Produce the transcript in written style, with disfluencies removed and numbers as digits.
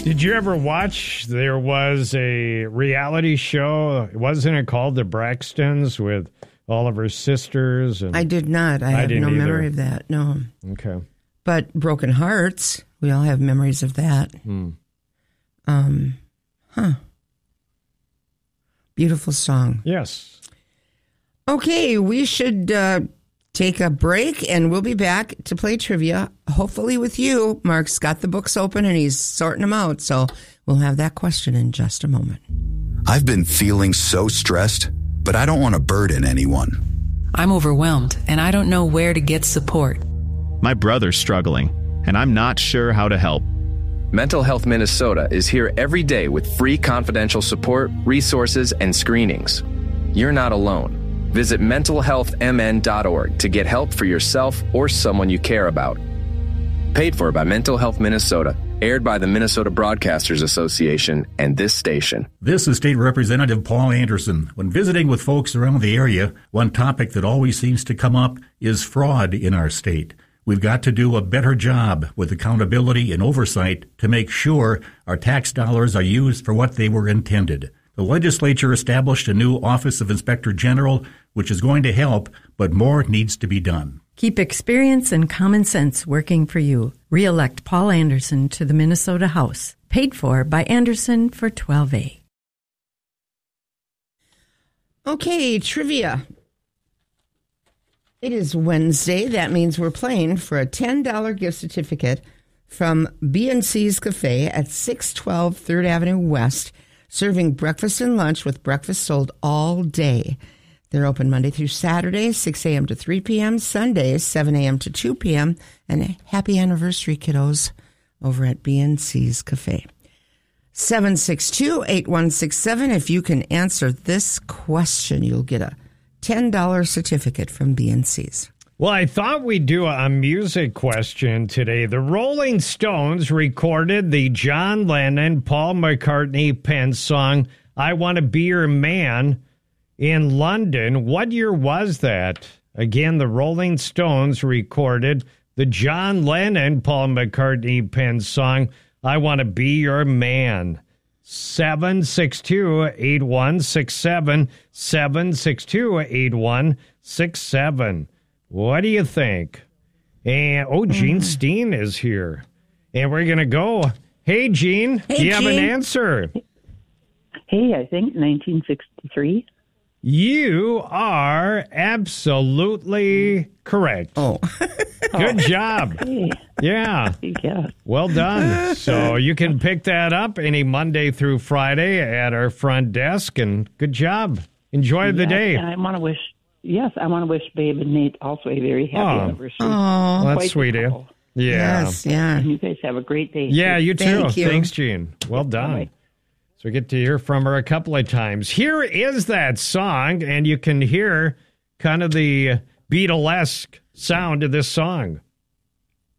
Did you ever watch, there was a reality show, wasn't it called The Braxtons with all of her sisters? And I did not. I have no memory of that, no. Okay. But Broken Hearts, we all have memories of that. Beautiful song. Yes. Okay, we should take a break, and we'll be back to play trivia, hopefully with you. Mark's got the books open, and he's sorting them out, so we'll have that question in just a moment. I've been feeling so stressed, but I don't want to burden anyone. I'm overwhelmed, and I don't know where to get support. My brother's struggling, and I'm not sure how to help. Mental Health Minnesota is here every day with free confidential support, resources, and screenings. You're not alone. Visit mentalhealthmn.org to get help for yourself or someone you care about. Paid for by Mental Health Minnesota. Aired by the Minnesota Broadcasters Association and this station. This is State Representative Paul Anderson. When visiting with folks around the area, one topic that always seems to come up is fraud in our state. We've got to do a better job with accountability and oversight to make sure our tax dollars are used for what they were intended. The legislature established a new Office of Inspector General, which is going to help, but more needs to be done. Keep experience and common sense working for you. Re-elect Paul Anderson to the Minnesota House. Paid for by Anderson for 12A. Okay, trivia. It is Wednesday. That means we're playing for a $10 gift certificate from B&C's Cafe at 612 3rd Avenue West, serving breakfast and lunch with breakfast sold all day. They're open Monday through Saturday, 6 a.m. to 3 p.m., Sundays, 7 a.m. to 2 p.m., and happy anniversary, kiddos, over at B&C's Cafe. 762-8167. If you can answer this question, you'll get a $10 certificate from B&C's. Well, I thought we'd do a music question today. The Rolling Stones recorded the John Lennon, Paul McCartney penned song, I Want to Be Your Man, in London. What year was that? Again, the Rolling Stones recorded the John Lennon, Paul McCartney penned song, I Want to Be Your Man. 762-8167, 762-8167. What do you think? And Gene Steen is here. And we're going to go. Hey, Gene, do you have an answer? Hey, I think 1963. You are absolutely correct. Oh. Good job. Hey. Yeah. Well done. So you can pick that up any Monday through Friday at our front desk, and good job. Enjoy the day. And I want to wish Babe and Nate also a very happy anniversary. Oh, well, that's sweet, yeah. Yes, yeah. And you guys have a great day. Yeah, you too. Thank you. Thanks, Gene. Well done. Right. So we get to hear from her a couple of times. Here is that song, and you can hear kind of the Beatlesque sound of this song.